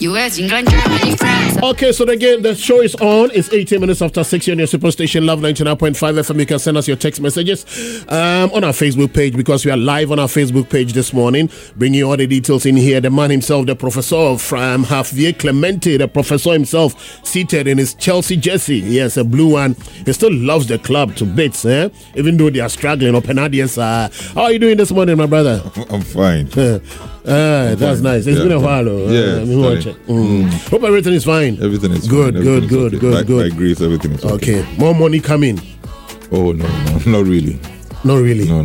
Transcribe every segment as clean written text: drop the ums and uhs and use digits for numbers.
US, England, Germany, France. Okay, so again, the show is on. It's 18 minutes after 6 on your superstation, Love 99.5 FM. You can send us your text messages on our Facebook page because we are live on our Facebook page this morning. Bringing you all the details in here. The man himself, the professor from Javier Clemente, the professor himself, seated in his Chelsea jersey. Yes, a blue one. He still loves the club to bits, even though they are struggling. How are you doing this morning, my brother? I'm fine. That's nice. It's been a while, though. Hope everything is fine. Everything is good. fine. Good. By grace, everything is okay. More money coming? Oh no, not really. Not really. No.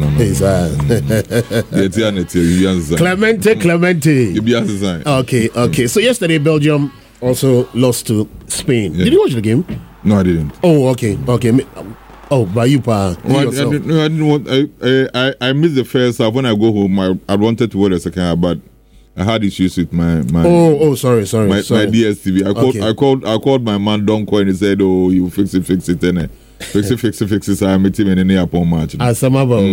Clemente. Okay. So yesterday, Belgium also lost to Spain. Yeah. Did you watch the game? No, I didn't. Oh, okay. Oh, by you, pa. I didn't want. I missed the first half. When I go home, I wanted to watch the second half, but I had issues with my. Sorry. My DSTV. I called my man Donko and he said, "Oh, you fix it, and fix it. So I met him in any upon match." So this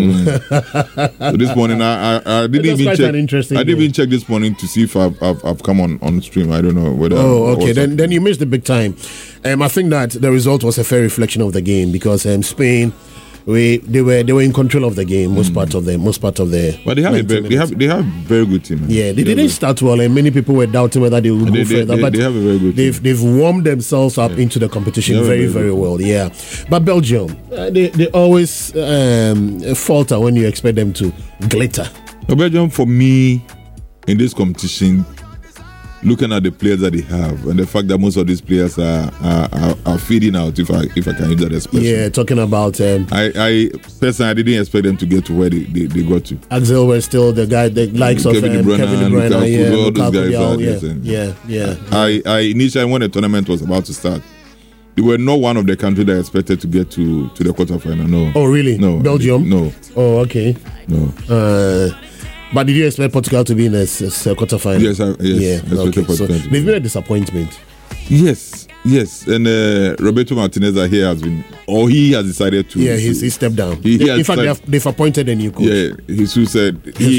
morning, I didn't even check. I didn't even check this morning to see if I've come on stream. I don't know whether. Oh, okay. Then you missed the big time. I think that the result was a fair reflection of the game because Spain, they were in control of the game most part of the. But they have a very good team. Man. Yeah, they didn't start well, and many people were doubting whether they would go further. But they have a very good team. They've warmed themselves up into the competition very well. Yeah, but Belgium, they always falter when you expect them to glitter. Belgium, for me, in this competition, looking at the players that they have and the fact that most of these players are feeding out, if I can use that expression. Yeah, talking about. I personally didn't expect them to get to where they got to. Axel was still the guy that likes of Kevin De Bruyne, all those guys. I initially, when the tournament was about to start, they were not one of the countries that I expected to get to the quarterfinal. No. Oh, really? No. Belgium? No. Oh, okay. No. But did you expect Portugal to be in the quarterfinal? Yes. Okay. So they've been a disappointment. Yes. And Roberto Martinez here he has decided to. Yeah, he stepped down. In fact, they've appointed a new coach. Yeah, Jesus said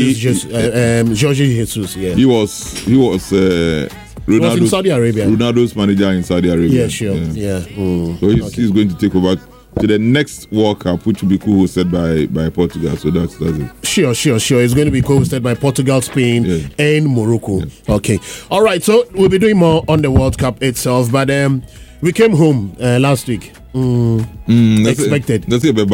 Jorge Jesus. Yeah, he was Ronaldo's in Saudi Arabia. Ronaldo's manager in Saudi Arabia. Yeah, sure. Yeah. So he's going to take over to the next World Cup, which will be co-hosted by Portugal. So that's it. Sure. It's going to be co-hosted by Portugal, Spain, and Morocco. Yeah. Okay. All right. So we'll be doing more on the World Cup itself. But we came home last week. Expected. That's it.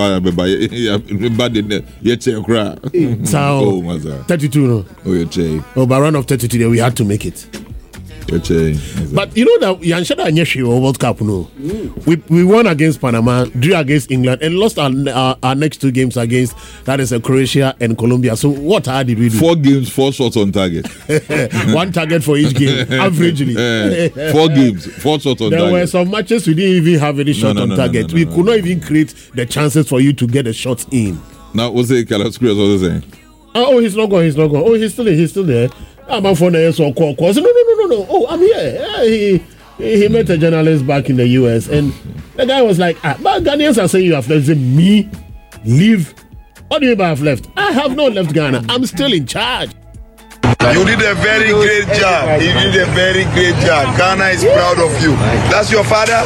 So 32. No? Oh, by round of 32, we had to make it. But you know that Yanshada Nyeshiwo World Cup, no. We won against Panama, drew against England, and lost our next two games against Croatia and Colombia. So what did we do? 4 games, 4 shots on target. 1 target for each game, averagely. 4 games, 4 shots on target. There were some matches we didn't even have any shot on target. We could not even create the chances for you to get the shots in. Now, what's it? Carlos Cruz was saying? Oh, he's not gone. Oh, he's still there. I'm on phone. So no. Oh, I'm here. He met a journalist back in the US, and the guy was like, but Ghanaians are saying you have left. Me leave? What do you mean by I've left? I have not left Ghana. I'm still in charge. You did a very great job. You did a very great job. Ghana is proud of you. That's your father?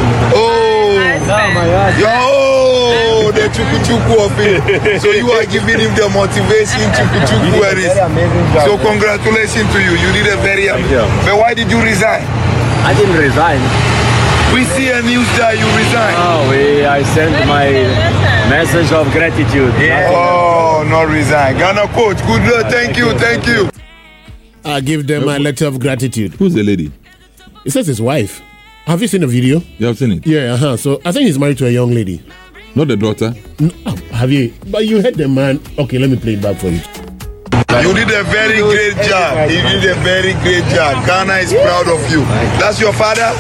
The chuku of it. So you are giving him the motivation chuku where is. So congratulations to you. You did a very. But why did you resign? I didn't resign. We see a news that you resigned. I sent my message of gratitude. Not resign. Ghana coach, good luck. Thank you. I give them my letter of gratitude. Who's the lady? It says his wife. Have you seen the video? You have seen it? Yeah, So I think he's married to a young lady. Not the daughter? No, have you? But you heard the man. Okay, let me play it back for you. You did a very great job. You did a very great job. Ghana is proud of you. That's your father?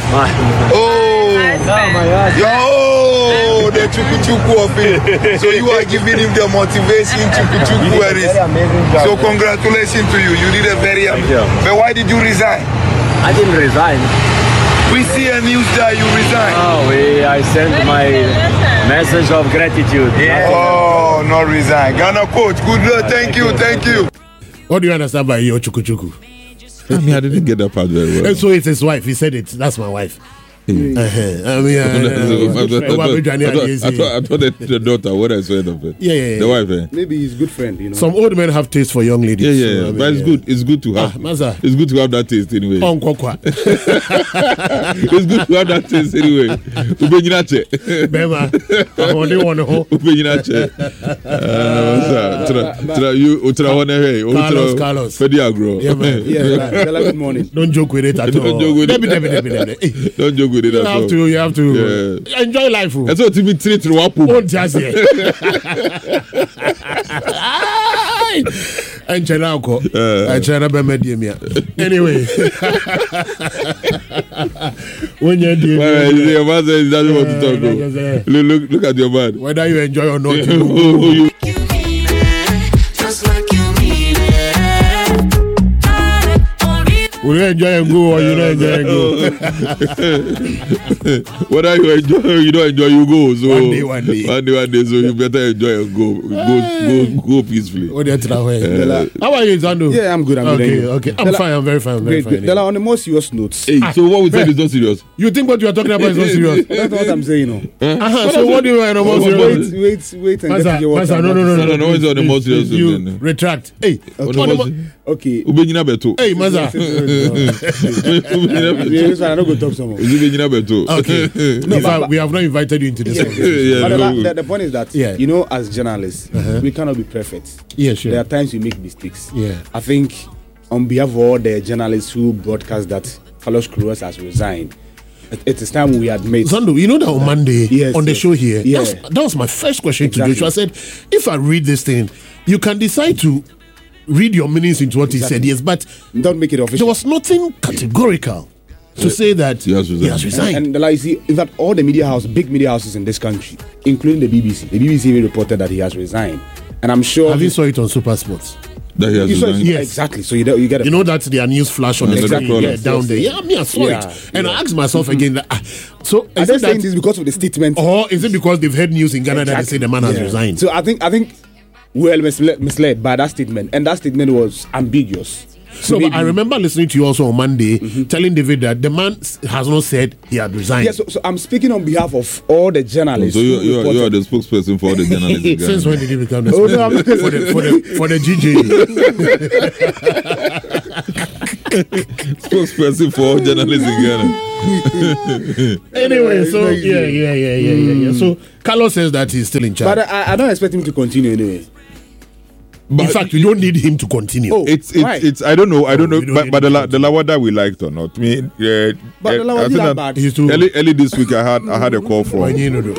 The chuku of it. So you are giving him the motivation chuku where is. So congratulations to you. You did a very. But why did you resign? I didn't resign. We see a news that you resigned. I sent my message of gratitude. Not resign. Ghana coach, good luck. Thank you. What do you understand by your chuku? I mean, I didn't get that part very well. And so it's his wife. He said it. That's my wife. I mean, I thought the daughter, what I said of it. Yeah. The wife, eh? Maybe he's a good friend, you know. Some old men have taste for young ladies. Yeah. So, I mean, but it's good. It's good to have. It's good to have that taste anyway. It's good to have that taste anyway. Ubenyinache. Bema. I only want to hold. Ubenyinache. Carlos. Fediagro. Yeah, man. Yeah, good morning. Don't joke with it at all. Don't joke with it. Don't joke with it at all. You have to enjoy life. And so to be treated to what? Don't just say. And Chenako. Anyway. When you're your man says he doesn't want to talk. Look at your man. Whether you enjoy or not. Will you enjoy and go or you don't enjoy and go? Whether you enjoy or you don't enjoy, you go. So One day. So you better enjoy and go peacefully. How are you, Zandu? Yeah, I'm good. Okay. I'm fine. I'm very fine. Great. Dela, on the more serious notes. Hey, so what we said is not serious. You think what you are talking about is not serious? That's what I'm saying, no. So what do you want to more serious? Wait and get your water. No. It's on the more serious. You retract. Hey. Okay. Hey, Maza. I don't go talk some more. Okay. No, we have not invited you into this conversation. But the point is that, you know, as journalists, we cannot be perfect. Yeah, sure. There are times we make mistakes. Yeah. I think on behalf of all the journalists who broadcast that Carlos Queiroz has resigned, it is time we admit. Zandu, you know that on Monday on the show here, Yeah. that was my first question Exactly. to Joshua. I said, if I read this thing, you can decide to read your meanings into what he said, yes, but don't make it official. there was nothing categorical to say that he has resigned. And like, see, in fact, all the big media houses in this country, including the BBC even reported that he has resigned. And I'm sure. Have you saw it on Super Sports? That he has resigned? Yes. Exactly. So you get it. You know that's their news flash on the screen down there. Yeah, I saw it. And I asked myself again, so are they saying this because of the statement? Or is it because they've heard news in Ghana that they say the man has resigned? So I think we were misled by that statement, and that statement was ambiguous. So but I remember listening to you also on Monday, telling David that the man has not said he had resigned. Yeah, so I'm speaking on behalf of all the journalists. So you are the spokesperson for all the journalists. Since when did he become the spokesperson? For the GJ? Spokesperson for all journalists in Ghana. Anyway, so yeah. So Carlos says that he's still in charge. But I don't expect him to continue anyway. But in fact, we don't need him to continue. It's I don't know. But the Lawada we liked or not. But the Lawada is not bad. Early this week, I had a call from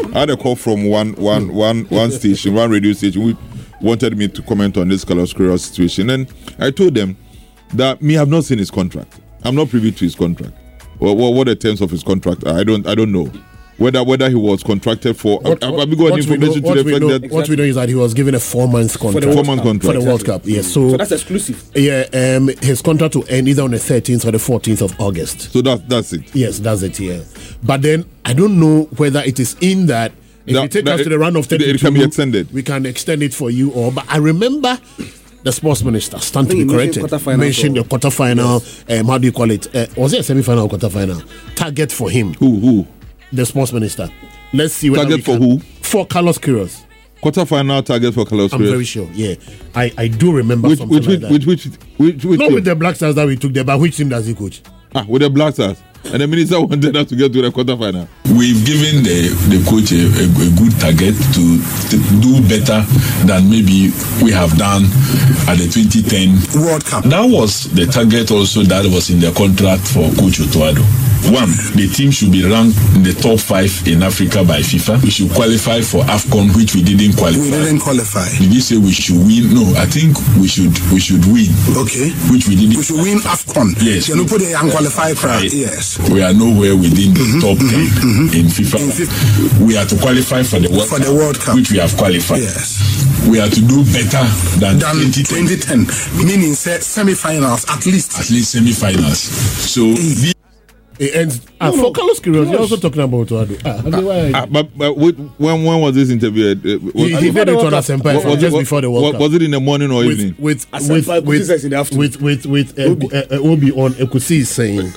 one station, one radio station, who wanted me to comment on this Carlos Queiroz situation, and I told them that me have not seen his contract. I'm not privy to his contract. Or what the terms of his contract are. I don't know. Whether he was contracted for, what we know is that he was given a 4-month contract for the World Cup. Yes, so that's exclusive. Yeah, his contract will end either on the 13th or the 14th of August. So that's it. Yes, that's it. Yeah, but then I don't know whether it is in that. If you take us to the round of 32, it can be extended. We can extend it for you, but I remember. The sports minister, stand to be corrected, mentioned the quarterfinal. How do you call it? Was it a semi-final or quarterfinal? Target for him. Who? The sports minister. Let's see. Target for who? For Carlos Queiroz. Quarterfinal target for Carlos Queiroz. I'm very sure. Yeah, I do remember something like that. Which not with the Black Stars that we took there, but which team does he coach? With the Black Stars. And the minister wanted us to get to the quarterfinal. We've given the coach a good target to do better than maybe we have done at the 2010 World Cup. That was the target also that was in the contract for Coach Otuado. 1, the team should be ranked in the top 5 in Africa by FIFA. We should qualify for AFCON, which we didn't qualify. Did you say we should win? No, I think we should win. Okay. Which we didn't. We should win AFCON. Yes. You put the unqualified crowd. Yes. We are nowhere within the top 10 in FIFA. We are to qualify for the World Cup, which we have qualified. Yes. We are to do better than 2010. Meaning semi-finals at least. At least semi-finals. So It ends. For Carlos Queiroz, you're also talking about Otoado. But when was this interview? He did it on Asempa just before the World Cup. Was it in the morning or evening? With in the afternoon. with Obi on Ekusi saying.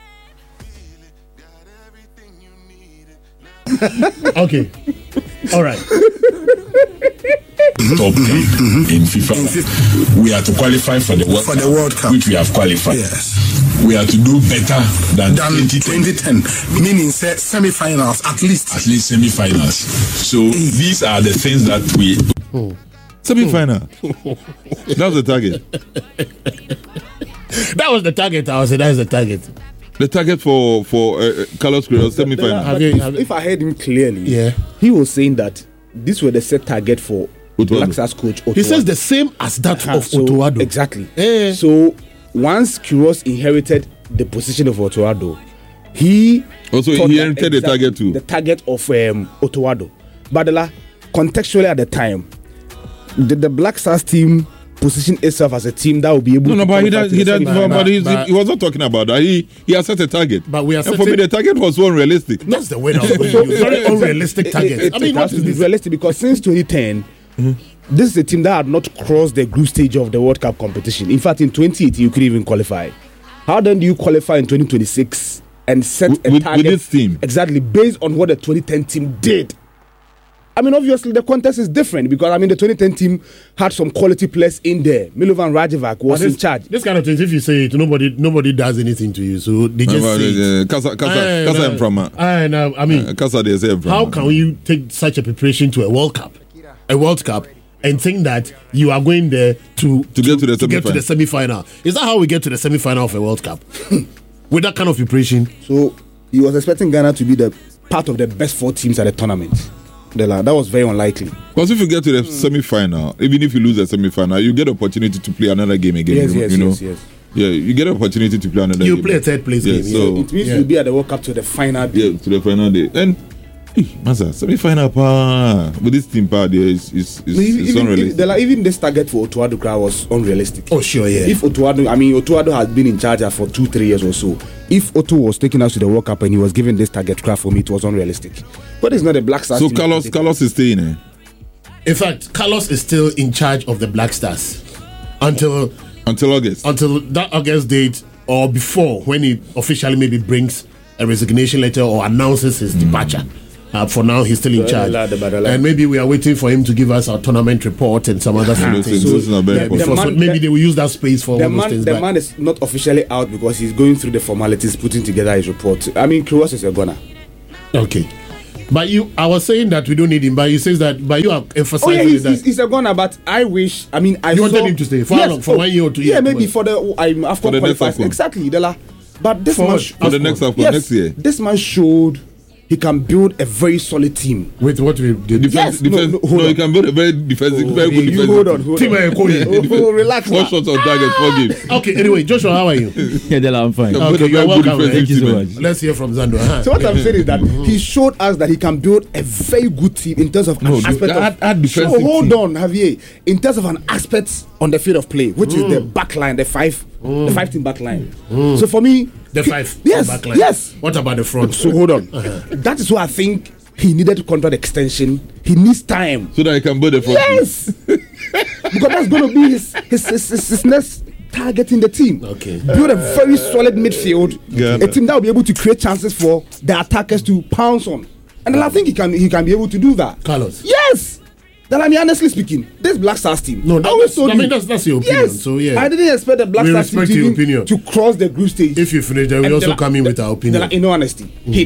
Okay, all right. Top 10 in FIFA. We are to qualify for the World Cup, which we have qualified. Yes. We are to do better than 2010, meaning semi-finals at least. At least semi-finals. So these are the things that we. Semi-final. That was the target. That was the target. I was saying that is the target. The target for Carlos Queiroz semi-final. If I heard him clearly, he was saying that this was the set target for Black Stars coach Otoado. He says the same as that of Otoado. Exactly. So once Queiroz inherited the position of Otoado, he inherited the target too. The target of Otoado. Badala, contextually at the time, the Black Stars team position itself as a team that will be able to. But he was not talking about that. He has set a target. But we are and for me, the target was so unrealistic. That's the way I was going to use. Very unrealistic target. I mean, what is this? Realistic because since 2010, this is a team that had not crossed the group stage of the World Cup competition. In fact, in 2018, you couldn't even qualify. How then do you qualify in 2026 and set a target? With this team? Exactly, based on what the 2010 team did. I mean, obviously, the context is different because, I mean, the 2010 team had some quality players in there. Milovan Rajevac was in charge. This kind of things, if you say it, nobody does anything to you. So they just say Casa and from. I mean, Casa they say from. How can you take such a preparation to a World Cup, and think that you are going there to get to the semi-final? Is that how we get to the semi-final of a World Cup? With that kind of preparation? So he was expecting Ghana to be the part of the best 4 teams at the tournament. That was very unlikely. Because if you get to the semi-final, even if you lose the semi-final, you get opportunity to play another game again. Yes. Yeah, you get an opportunity to play another game. You play a third place game. So it means you'll be at the World Cup to the final day. Yeah, to the final day. And semi-final with this team part there is unrealistic. Even this target for Otoado was unrealistic. Oh sure, yeah. If Otoado has been in charge for 2-3 years or so. If Otto was taken out to the World Cup and he was given this target, for me it was unrealistic. But it's not a Black Stars. So Carlos is staying there. In fact, Carlos is still in charge of the Black Stars until August. Until that August date or before, when he officially maybe brings a resignation letter or announces his departure. For now, he's still in charge. And maybe we are waiting for him to give us our tournament report and some other things. So maybe they will use that space for all those things. The man is not officially out because he's going through the formalities, putting together his report. I mean, Queiroz is a gunner. Okay. But I was saying that we don't need him, but he says that, but you are emphasizing that. He's a gunner, but I wish, I mean, you wanted him to stay for how long? For 1 year or 2 years? Yeah, maybe for the AFCON qualifiers. Exactly. But this man, for the next AFCON next year. This man showed he can build a very solid team. With what we did? He can build a very good defensive team. Hold on. Relax. 4 shots on target, 4 games. Okay, anyway, Joshua, how are you? Yeah, I'm fine. Okay, you're welcome. Thank you so much. Let's hear from Zando. So what I'm saying is that he showed us that he can build a very good team in terms of hold on, Javier. In terms of an aspect on the field of play, which is the back line, the 5-team back line. So for me, the 5 back line. Yes. What about the front? So hold on. That is why I think he needed contract extension. He needs time so that he can build the front. Yes. Because that's going to be his next target in the team. Okay. Build a very solid midfield. A team that will be able to create chances for the attackers to pounce on. And then I think he can be able to do that. Carlos. Yes. Then I mean, honestly speaking, this Black Stars team. No, that's your opinion. Yes. So yeah, I didn't expect the Black Stars team to cross the group stage. If you finish, then we also come in with our opinion. In all honesty,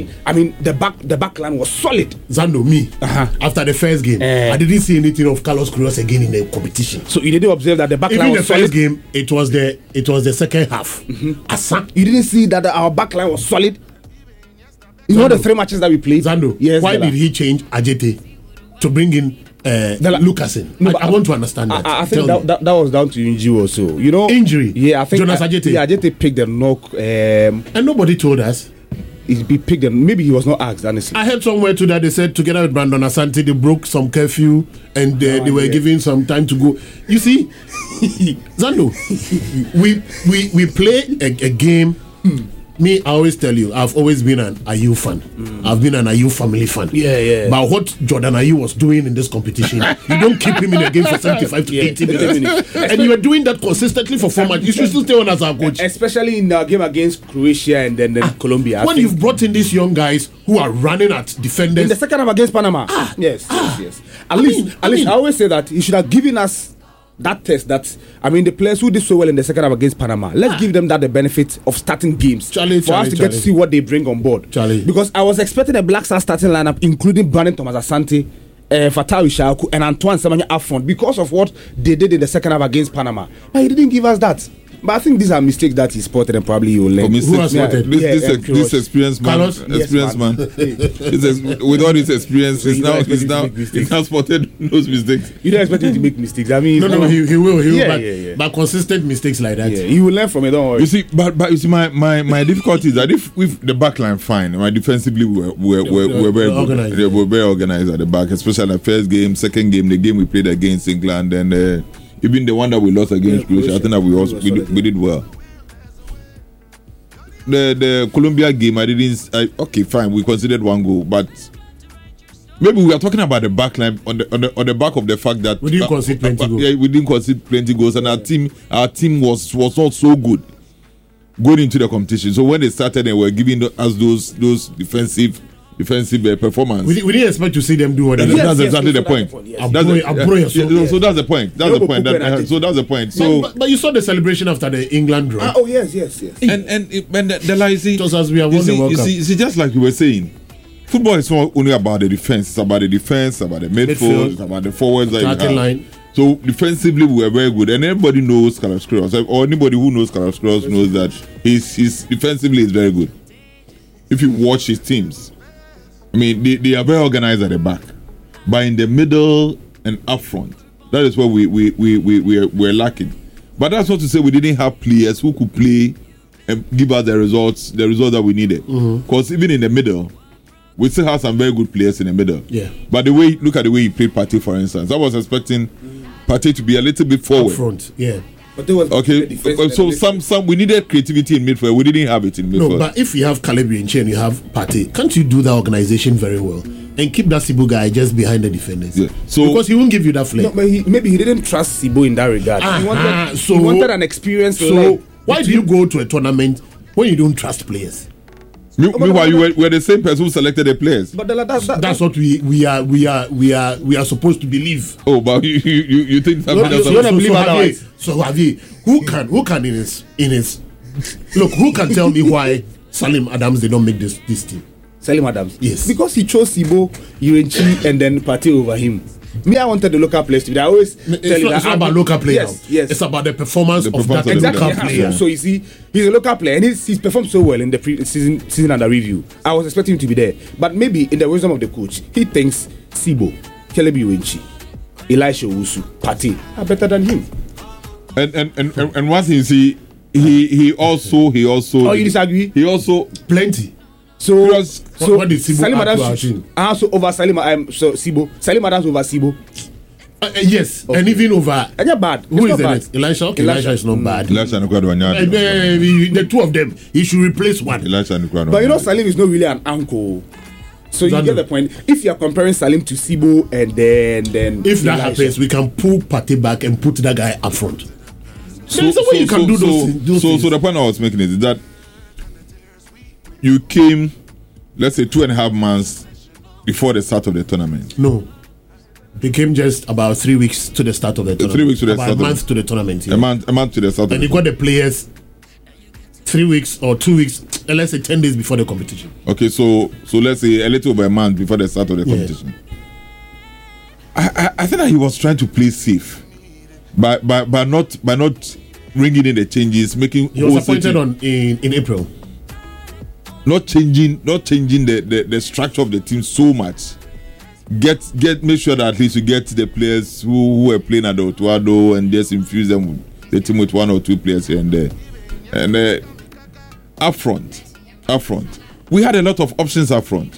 the back line was solid. Zando, after the first game, I didn't see anything of Carlos Queiroz again in the competition. So you didn't observe that the back line was solid. Even the first game, it was the second half. You didn't see that our back line was solid. You know the 3 matches that we played. Zando, yes. Why did he change Ajete to bring in Lucasen? No, I want to understand that. I think that was down to injury also. You know, injury. Yeah, I think Jonas Ajete. Yeah, Ajete picked the knock, and nobody told us. He picked them. Maybe he was not asked. Honestly, I heard somewhere too that they said together with Brandon Asante they broke some curfew and they were given some time to go. You see, Zando, we play a game me, I always tell you, I've always been an Ayew fan. I've been an Ayew family fan. Yeah. But what Jordan Ayew was doing in this competition, you don't keep him in a game for 75 to 80 minutes. And you are doing that consistently for 4 months. You should still stay on as our coach. Especially in the game against Croatia and then Colombia. When you've brought in these young guys who are running at defenders. In the second half against Panama. Yes. At least, I always say that he should have given us that test that, the players who did so well in the second half against Panama, let's give them that the benefit of starting games for us to get to see what they bring on board. Because I was expecting a Black Star starting lineup, including Brandon Thomas Asante, Fatawu Ishaku, and Antoine Semenyo up front because of what they did in the second half against Panama. But he didn't give us that. But I think these are mistakes that he spotted and probably he will learn. Who has spotted? This experienced man. With all his experience, he's now spotted those mistakes. You don't expect him to make mistakes. No, he will. But consistent mistakes like that. Yeah, he will learn from it. Don't worry. You see, but you see, my difficulty is that if the back line fine, my defensively we're very organized. They were very organized at the back, especially the first game, second game, the game we played against England, and even the one that we lost against Croatia, I think that we did well. The Colombia game, okay, fine, we considered one goal, but maybe we are talking about the back line on the back of the fact that we didn't concede plenty goals. Yeah, we didn't concede plenty goals, and our team was not so good going into the competition. So when they started, they were giving us those defensive performance. We didn't expect to see them do what they did. That's exactly the point. So that's the point. So that's the point. So, but you saw the celebration after the England draw. Yes. And the lazy. Just as we have won the World Cup. You see, just like you were saying, football is not only about the defense. It's about the defense, about the midfield, it's about the forwards. Line. So defensively, we were very good, and everybody knows Carlos Queiroz, or anybody who knows Carlos Queiroz knows that he's defensively is very good. If you watch his teams, they are very organized at the back, but in the middle and up front, that is where we're lacking. But that's not to say we didn't have players who could play and give us the results that we needed. Because even in the middle, we still have some very good players in the middle. Yeah. But look at the way he played Partey, for instance. I was expecting Partey to be a little bit forward. Up front, yeah. But there was so some we needed creativity in midfield. We didn't have it in midfield. No, but if you have Caleb Yenchi and you have Partey, can't you do that organization very well and keep that Sibo guy just behind the defenders? Yeah. So because he won't give you that flair. No, but maybe he didn't trust Sibo in that regard. He wanted an experience. So why do you go to a tournament when you don't trust players? Meanwhile, you were the same person who selected the players. But that's what we are supposed to believe. Oh, but you think that? So Javier, who can in his look? Who can tell me why Salim Adams did not make this team? Salim Adams, yes, because he chose Sibo, Yenchi, and then Partey over him. Me, I wanted the local players to be. I always tell you that it's not about local players. Yes. It's about the performance of that local player. So you see, he's a local player and he's performed so well in the season under review. I was expecting him to be there, but maybe in the wisdom of the coach, he thinks Sibo, Caleb Yenchi, Elisha Owusu, Partey are better than him. And one thing you see, he also. Oh, you disagree? He also plenty. So what did Sibo Salim Adams also over Sibo. Salim Adams over Sibo. Yes, okay. And even over. And you're bad. Who is the next? Elisha. Okay, Elisha is not bad. The two of them, he should replace one. But Salim is not really an uncle. So you get the point. If you are comparing Salim to Sibo and then if that happens, we can pull Partey back and put that guy up front. So you can do those things. So the point I was making is that you came, let's say, 2.5 months before the start of the tournament. No. He came just about 3 weeks to the start of the tournament. 3 weeks to the start. A month to the tournament. Yeah. A month to the start. And he got the players 3 weeks or 2 weeks, let's say 10 days before the competition. Okay, so let's say a little over a month before the start of the competition. I think that he was trying to play safe, by not bringing in the changes, making. He was appointed in April. Not changing the structure of the team so much. Make sure that at least you get the players who are playing at the Otuado and just infuse them with the team with 1 or 2 players here and there. And up front, we had a lot of options up front.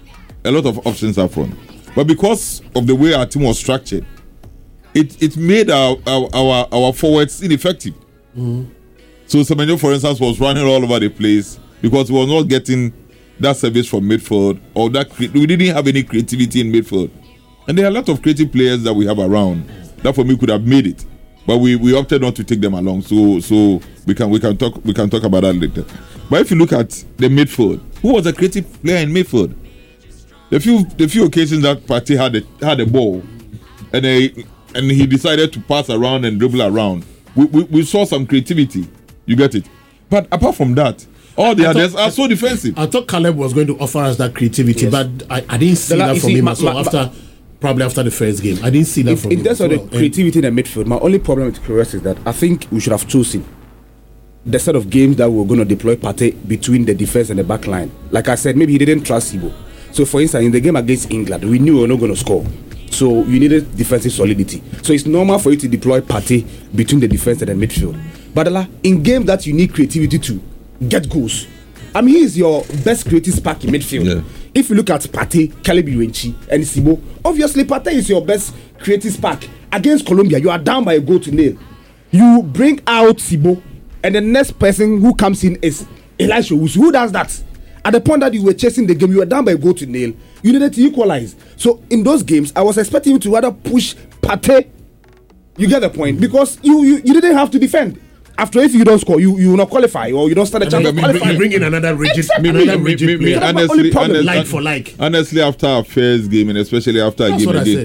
But because of the way our team was structured, it made our forwards ineffective. Mm-hmm. So Semenyo, for instance, was running all over the place. because we were not getting that service from midfield, or that we didn't have any creativity in midfield. And there are a lot of creative players that we have around that for me could have made it, but we opted not to take them along. So we can talk about that later. But if you look at the midfield, who was a creative player in midfield? The few occasions that Partey had a ball, and he decided to pass around and dribble around, we saw some creativity. You get it? But apart from that, all the others are so defensive. I thought Caleb was going to offer us that creativity, yes. But I didn't see that from him. Probably after the first game, I didn't see that from him. In terms of the creativity in the midfield, my only problem with Queiroz is that I think we should have chosen the set of games that we were going to deploy Partey between the defense and the back line. Like I said, maybe he didn't trust Sibo. So, for instance, in the game against England, we knew we were not going to score. So, you needed defensive solidity. So, it's normal for you to deploy Partey between the defense and the midfield. But in games that you need creativity to get goals, I mean, he is your best creative spark in midfield. Yeah. If you look at Partey, Caleb Iwenchi, and Sibo, obviously Partey is your best creative spark. Against Colombia, you are down by a goal to nil. You bring out Sibo, and the next person who comes in is Elisha Owusu. Who does that? At the point that you were chasing the game, you were down by a goal to nil. You needed to equalize. So in those games, I was expecting you to rather push Partey. You get the point? Because you didn't have to defend. After, if you don't score, you will not qualify, or you don't start a chance to qualify. Bring in another rigid, player. Like for like. Honestly, after our first game, and especially after a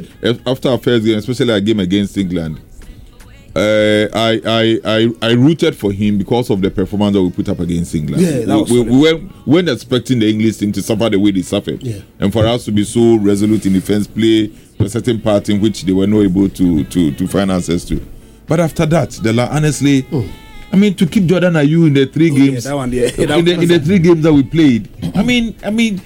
game against England, I rooted for him because of the performance that we put up against England. Yeah, we weren't expecting the English team to suffer the way they suffered, and for us to be so resolute in defense, play a certain part in which they were not able to find answers to. But after that, honestly. I mean, to keep Jordan Ayew in the 3 games, in the 3 games that we played. I mean,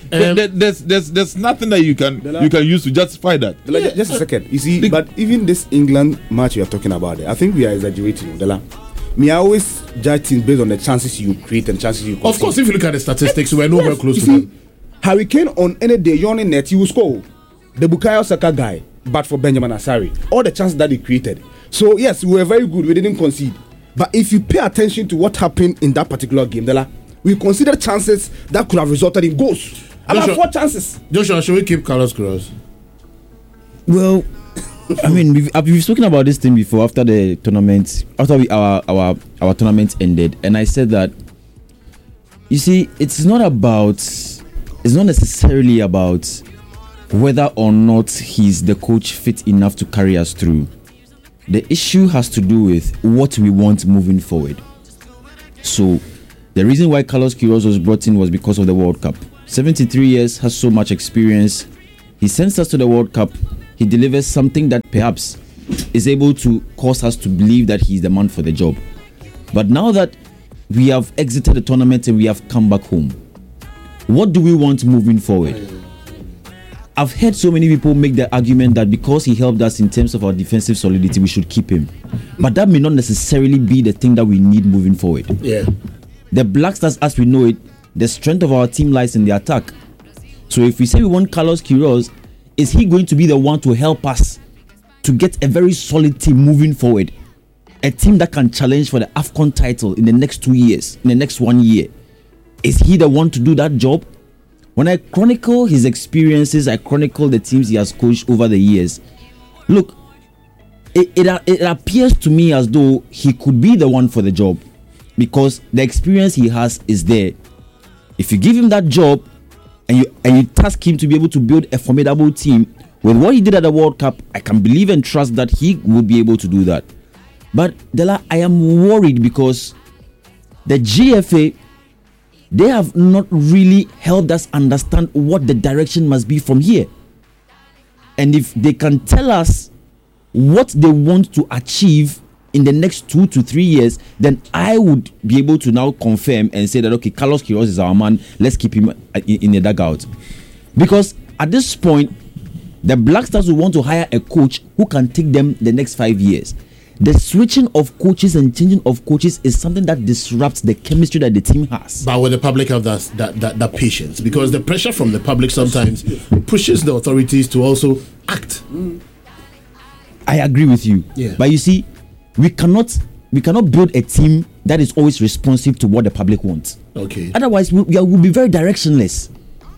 there's nothing that you can use to justify that. Just a second, you see, but even this England match you are talking about, I think we are exaggerating. Me, I always judge teams based on the chances you create and chances you concede. Of course, if you look at the statistics, we're nowhere close to them. Harry Kane on any day, you're on the net, you will score. The Bukayo Saka guy, but for Benjamin Asari, all the chances that he created. So yes, we were very good. We didn't concede. But if you pay attention to what happened in that particular game, we considered chances that could have resulted in goals. About 4 chances. Joshua, should we keep Carlos Queiroz? Well, I mean, we've spoken about this thing before after the tournament, after our tournament ended, and I said that, you see, it's not necessarily about whether or not he's the coach fit enough to carry us through. The issue has to do with what we want moving forward. So, the reason why Carlos Queiroz was brought in was because of the World Cup. 73 years, has so much experience. He sends us to the World Cup. He delivers something that perhaps is able to cause us to believe that he's the man for the job. But now that we have exited the tournament and we have come back home, what do we want moving forward? I've heard so many people make the argument that because he helped us in terms of our defensive solidity, we should keep him. But that may not necessarily be the thing that we need moving forward. Yeah. The Black Stars, as we know it, the strength of our team lies in the attack. So if we say we want Carlos Queiroz, is he going to be the one to help us to get a very solid team moving forward? A team that can challenge for the AFCON title in the next 2 years, in the next 1 year. Is he the one to do that job? When I chronicle his experiences, I chronicle the teams he has coached over the years. Look, it appears to me as though he could be the one for the job because the experience he has is there. If you give him that job and you task him to be able to build a formidable team with what he did at the World Cup, I can believe and trust that he will be able to do that. But Dela, I am worried because the GFA, they have not really helped us understand what the direction must be from here. And if they can tell us what they want to achieve in the next 2 to 3 years, then I would be able to now confirm and say that, okay, Carlos Queiroz is our man. Let's keep him in the dugout. Because at this point, the Black Stars will want to hire a coach who can take them the next 5 years. The switching of coaches and changing of coaches is something that disrupts the chemistry that the team has. But will the public have that patience? Because the pressure from the public sometimes pushes the authorities to also act. I agree with you. Yeah. But you see, we cannot build a team that is always responsive to what the public wants. Okay. Otherwise, we'll be very directionless.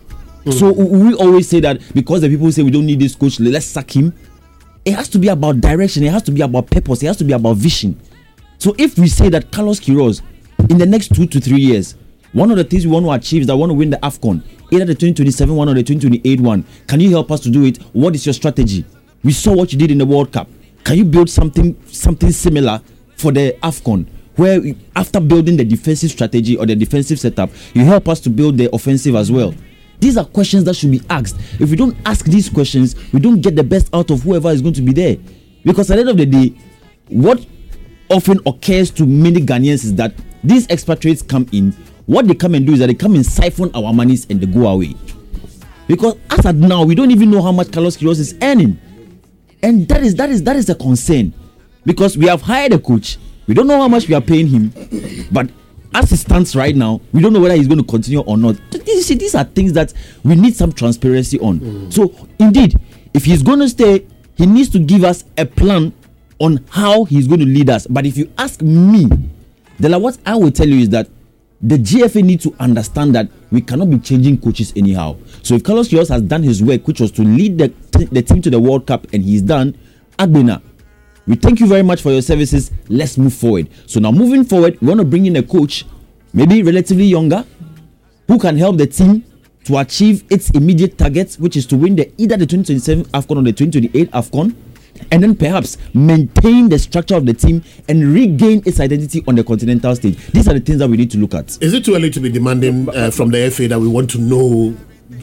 So we always say that because the people say we don't need this coach, let's sack him. It has to be about direction. It has to be about purpose. It has to be about vision. So if we say that Carlos Queiroz, in the next 2 to 3 years, one of the things we want to achieve is that we want to win the AFCON, either the 2027 one or the 2028 one. Can you help us to do it? What is your strategy? We saw what you did in the World Cup. Can you build something similar for the AFCON, where after building the defensive strategy or the defensive setup, you help us to build the offensive as well? These are questions that should be asked. If we don't ask these questions, we don't get the best out of whoever is going to be there. Because at the end of the day, what often occurs to many Ghanaians is that these expatriates come in. What they come and do is that they come and siphon our monies and they go away. Because as at now, we don't even know how much Carlos Queiroz is earning. And that is a concern. Because we have hired a coach. We don't know how much we are paying him. But as it stands right now, we don't know whether he's going to continue or not. These are things that we need some transparency on. So, indeed, if he's going to stay, he needs to give us a plan on how he's going to lead us. But if you ask me, what I will tell you is that the GFA need to understand that we cannot be changing coaches anyhow. So if Carlos Queiroz has done his work, which was to lead the team to the World Cup, and he's done, Agbena, we thank you very much for your services. Let's move forward. So now moving forward, we want to bring in a coach, maybe relatively younger, who can help the team to achieve its immediate targets, which is to win either the 2027 AFCON or the 2028 AFCON, and then perhaps maintain the structure of the team and regain its identity on the continental stage. These are the things that we need to look at. Is it too early to be demanding from the FA that we want to know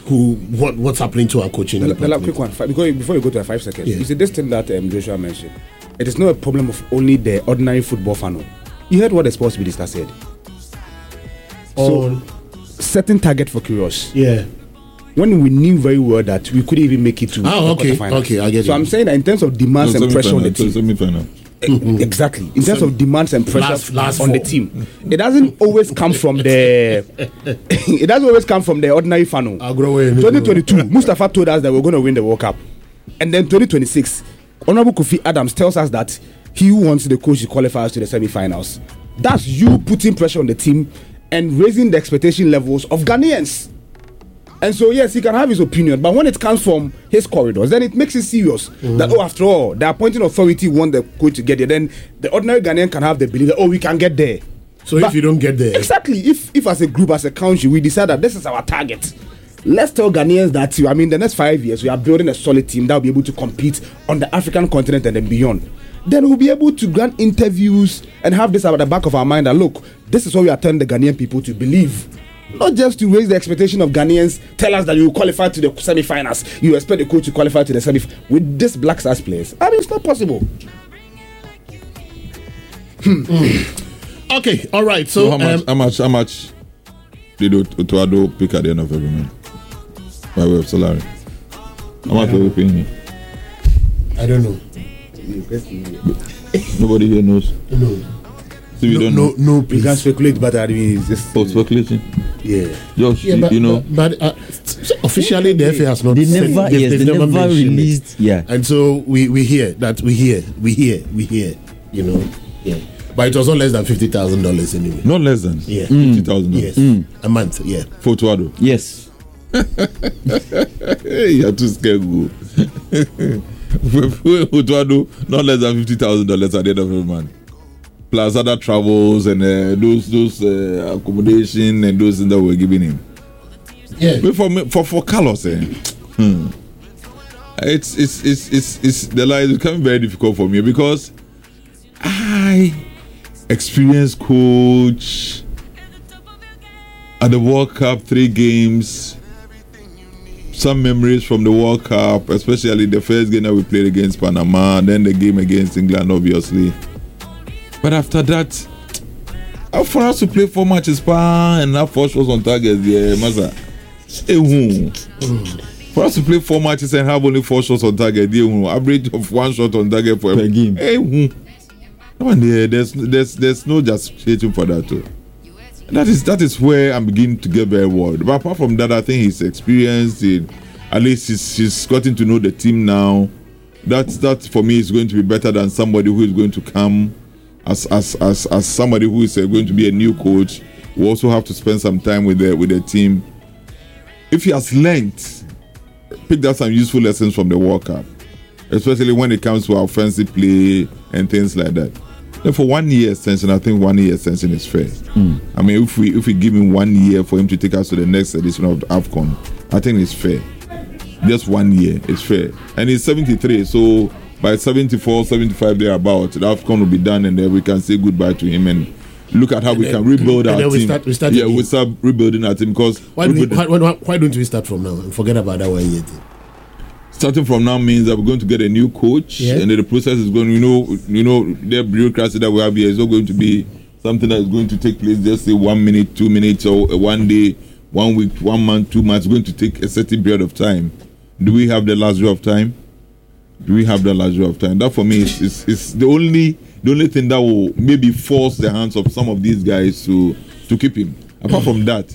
what's happening to our coaching? Quick one, before you go to 5 seconds, you see this thing that Joshua mentioned. It is not a problem of only the ordinary football fan. You heard what the sports minister said. So, setting target for Queiroz. Yeah. When we knew very well that we couldn't even make it to quarterfinals. Okay, I get it. So I'm saying that in terms of demands and pressure on the team. Exactly. In terms of demands and pressure on the team. It doesn't always come from the ordinary fan. 2022, Mustafa told us that we're going to win the World Cup. And then 2026, Honorable Kofi Adams tells us that he wants the coach to qualify us to the semi-finals. That's you putting pressure on the team and raising the expectation levels of Ghanaians. And so, yes, he can have his opinion, but when it comes from his corridors, then it makes it serious. That, after all, the appointing authority want the coach to get there. Then the ordinary Ghanaian can have the belief that, we can get there. So but if you don't get there... Exactly. If as a group, as a country, we decide that this is our target, let's tell Ghanaians that, the next 5 years, we are building a solid team that will be able to compete on the African continent and then beyond. Then we'll be able to grant interviews and have this at the back of our mind that, look, this is what we are telling the Ghanaian people to believe. Not just to raise the expectation of Ghanaians, tell us that you will qualify to the semi-finals. You expect the coach to qualify to the semi-finals. With this Black Stars players, it's not possible. Okay, all right. So how much did Otuado pick at the end of every month by way of salary? How much were we paying him? I don't know. Nobody here knows. No. So you don't know? No, you can speculate, but it's just speculating. Yeah. Josh, but officially the FA has not. They never released. Yeah. And so we hear that we hear. Yeah. But it was not less than $50,000 anyway. Not less than $50,000. Yes. A month. Yeah. For Otuado. Yes. You're too scared, go. Otuado, not less than $50,000 at the end of every month. Plus other travels and those accommodation and those things that we're giving him. Yeah. But for Carlos, it's the life is becoming very difficult for me because I experienced coach at the World Cup 3 games. Some memories from the World Cup, especially the first game that we played against Panama, and then the game against England, obviously. But after that, for us to play 4 matches and have 4 shots on target, for us to play 4 matches and have only 4 shots on target, average of 1 shot on target for per game. There's no justification for that too. That is where I'm beginning to get very worried. But apart from that, I think he's experienced it. At least he's gotten to know the team now. That for me is going to be better than somebody who is going to come as somebody who is going to be a new coach, we also have to spend some time with the team. If he has learned, picked up some useful lessons from the World Cup, especially when it comes to offensive play and things like that. Then for 1 year extension, I think 1 year extension is fair. I mean, if we give him 1 year for him to take us to the next edition of AFCON, I think it's fair. Just 1 year, it's fair. And he's 73, so by 74, 75 thereabout, the AFCON will be done, and then we can say goodbye to him and look at how we can rebuild our team. We start rebuilding our team, because why don't we start from now and forget about that 1 year thing? Starting from now means that we're going to get a new coach, and the process is going. You know, the bureaucracy that we have here is not going to be something that is going to take place just say 1 minute, 2 minutes, or 1 day, 1 week, 1 month, 2 months. It's going to take a certain period of time. Do we have the luxury of time? That for me is the only thing that will maybe force the hands of some of these guys to keep him. Apart from that,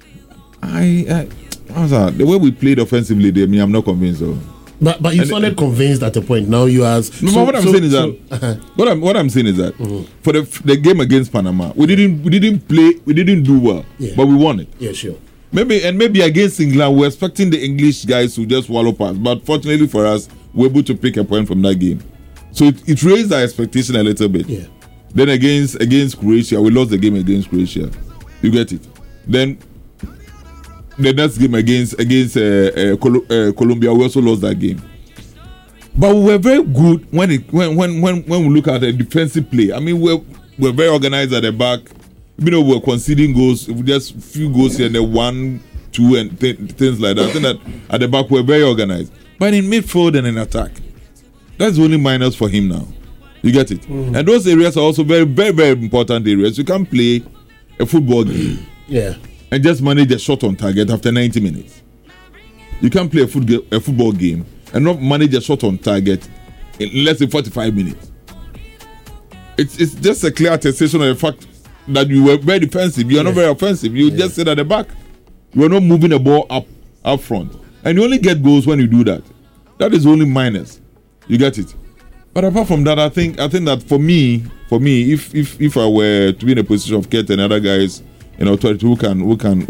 the way we played offensively, I'm not convinced of. But you sounded convinced at a point. Now you are. What I'm saying is that for the game against Panama, we didn't do well, but we won it. Yeah, sure. Maybe against England, we're expecting the English guys to just wallow past. But fortunately for us, we're able to pick a point from that game. So it raised our expectation a little bit. Yeah. Then against Croatia, we lost the game against Croatia. You get it. Then the next game against Colombia, we also lost that game. But we were very good when we look at the defensive play. I mean, we're very organized at the back. You know, we're conceding goals, just few goals here and there, 1, 2, and things like that. I think that at the back we're very organized. But in midfield and in attack, that's the only minus for him now. You get it? And those areas are also very, very, very important areas. You can't play a football game and just manage a shot on target after 90 minutes. You can't play a football game and not manage a shot on target in less than 45 minutes. It's just a clear attestation of the fact that you were very defensive. You are not very offensive. You just sit at the back. You are not moving the ball up front. And you only get goals when you do that. That is only minus. You get it? But apart from that, I think that for me, if I were to be in a position of getting other guys in authority who can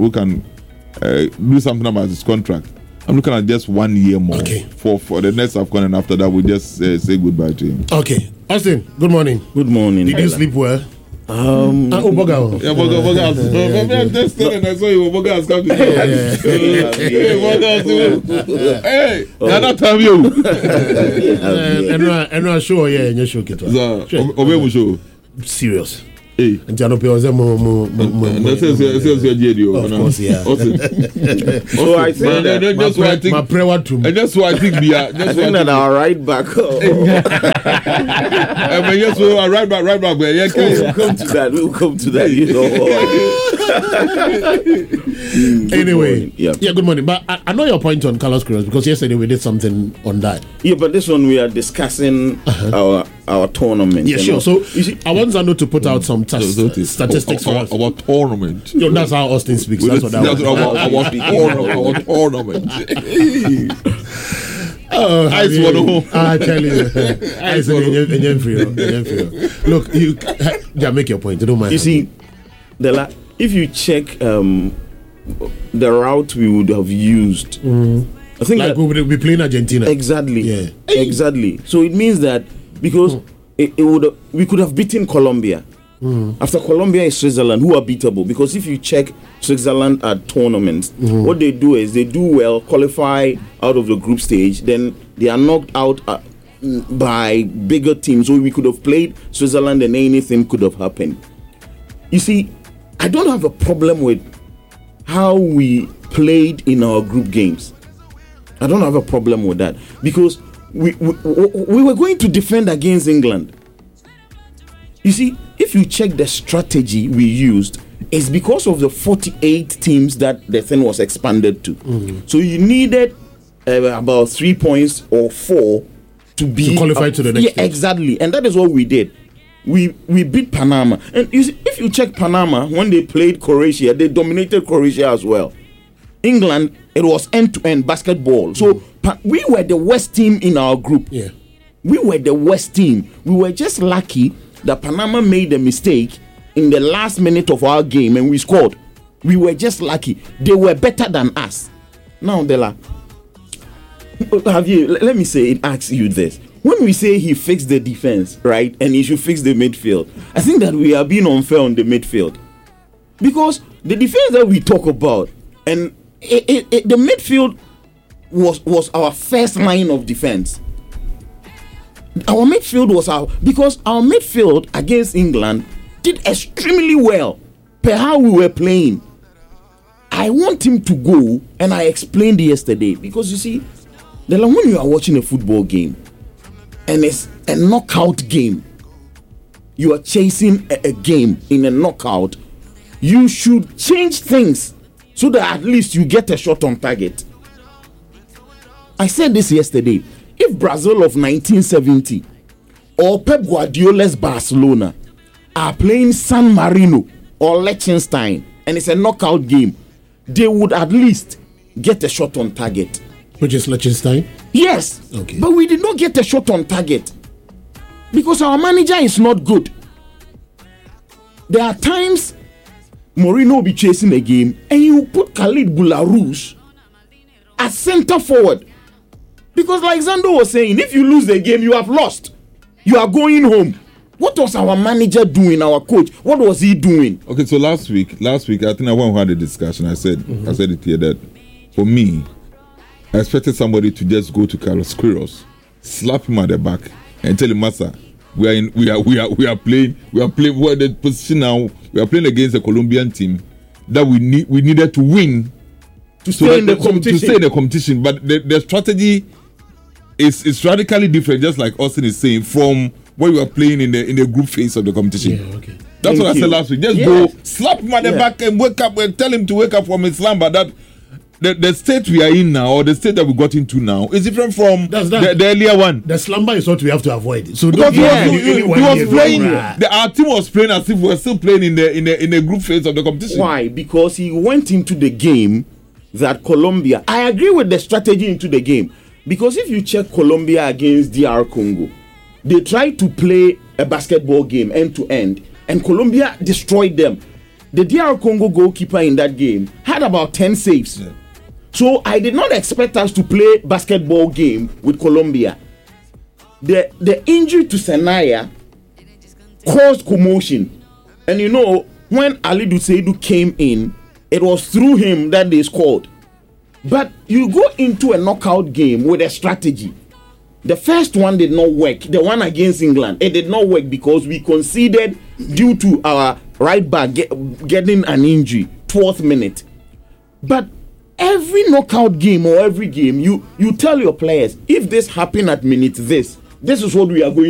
do something about his contract, I'm looking at just 1 year more for the next AFCON, and after that we just say goodbye to him. Okay, Austin. Good morning. Good morning. Did you sleep well? Boga. Yeah, Boga. I'm just telling. I saw you. Boga has come to you. Hey, you're not telling you. And I show you show it. Obey show. Serious. Hey. And Jano Pio Of course, yeah. So I think that's why I think my prayer to me. And that's why I think I think that our right back. Our right back. We'll come to that. You know. Anyway, good morning. But I know your point on Carlos Queiroz, because yesterday we did something on that. Yeah, but this one we are discussing our tournament. Yeah, sure. So you see, I want Zando to put out some statistics for us. Our tournament. Yo, that's how Austin speaks. That's what our tournament. I tell you, look, make your point. Don't mind. You see, if you check the route we would have used, I think like we would be playing Argentina. Exactly. Yeah. Exactly. So it means that because we could have beaten Colombia. After Colombia is Switzerland, who are beatable, because if you check Switzerland at tournaments, what they do is they do well, qualify out of the group stage, then they are knocked out by bigger teams. So we could have played Switzerland and anything could have happened. You see, I don't have a problem with how we played in our group games. I don't have a problem with that, because we were going to defend against England. You see, if you check the strategy we used, it's because of the 48 teams that the thing was expanded to. So you needed about 3 points or 4 to qualify to the next stage. Exactly. And that is what we did. We beat Panama. And you see, if you check Panama, when they played Croatia, they dominated Croatia as well. England, it was end-to-end basketball. So we were the worst team in our group. Yeah. We were the worst team. We were just lucky that Panama made a mistake in the last minute of our game and we scored. We were just lucky. They were better than us. Now, Dela, let me ask you this. When we say he fixed the defense, right, and he should fix the midfield, I think that we are being unfair on the midfield. Because the defense that we talk about, and the midfield was our first line of defense. Our midfield was because our midfield against England did extremely well per how we were playing. I want him to go, and I explained yesterday, because you see, when you are watching a football game and it's a knockout game, you are chasing a game in a knockout, you should change things so that at least you get a shot on target. I said this yesterday. If Brazil of 1970 or Pep Guardiola's Barcelona are playing San Marino or Liechtenstein and it's a knockout game, they would at least get a shot on target. Which is Liechtenstein? Yes. Okay. But we did not get a shot on target because our manager is not good. There are times Mourinho will be chasing a game and you put Khalid Boularouz as center forward. Because like Zando was saying, if you lose the game, you have lost. You are going home. What was our manager doing, our coach? What was he doing? Okay, so last week, I think I went and had a discussion. I said it here that for me, I expected somebody to just go to Carlos Queiroz, slap him at the back, and tell him, Master, we are playing we're in the position now. We are playing against a Colombian team that we needed to win to stay in the competition. But the strategy is radically different, just like Austin is saying, from what we were playing in the group phase of the competition. Yeah, okay. That's what I said last week. Just go slap him at the back and wake up and tell him to wake up from his slumber. That the state we are in now, or the state that we got into now, is different from the earlier one. The slumber is what we have to avoid. So because our team was playing as if we were still playing in the group phase of the competition. Why? Because he went into the game that Colombia. I agree with the strategy into the game, because if you check Colombia against DR Congo, they tried to play a basketball game end to end, and Colombia destroyed them. The DR Congo goalkeeper in that game had about 10 saves. Yeah. So I did not expect us to play basketball game with Colombia. The injury to Senaya caused commotion. And you know, when Alidu Seidu came in, it was through him that they scored. But you go into a knockout game with a strategy. The first one did not work. The one against England, it did not work because we conceded due to our right back getting an injury, 4th minute. But every knockout game or every game, you tell your players, if this happened at minute this is what we are going